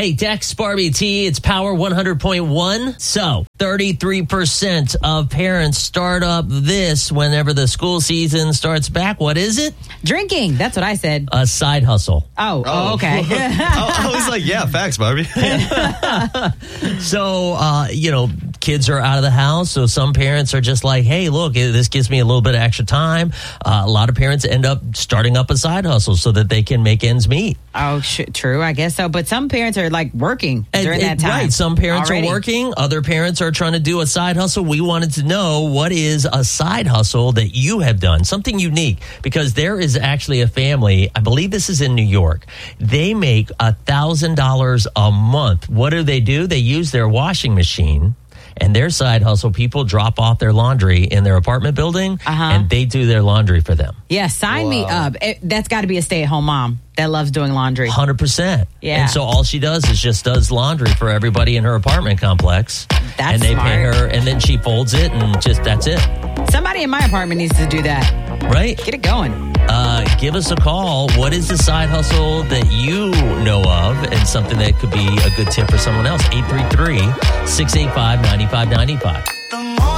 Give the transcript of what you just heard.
Hey, Dex, Barbie T, it's Power 100.1. So, 33% of parents start up this whenever the school season starts back. What is it? Drinking. That's what I said. A side hustle. Oh, okay. I was like, yeah, facts, Barbie. So, kids are out of the house. So some parents are just like, hey, look, this gives me a little bit of extra time. A lot of parents end up starting up a side hustle so that they can make ends meet. Oh, true. I guess so. But some parents are like working during that time. Right. Some parents already. are working. Other parents are trying to do a side hustle. We wanted to know, what is a side hustle that you have done? Something unique, because there is actually a family, I believe this is in New York. They make $1,000 a month. What do? They use their washing machine. And their side hustle, people drop off their laundry in their apartment building, and they do their laundry for them. Yeah, sign me up. That's got to be a stay-at-home mom that loves doing laundry. 100%. Yeah. And so all she does is just does laundry for everybody in her apartment complex. That's and they smart. pay her, and then she folds it, and that's it. Somebody in my apartment needs to do that. Right? Get it going. Give us a call. What is the side hustle that you know of, and something that could be a good tip for someone else? 833-685-9595.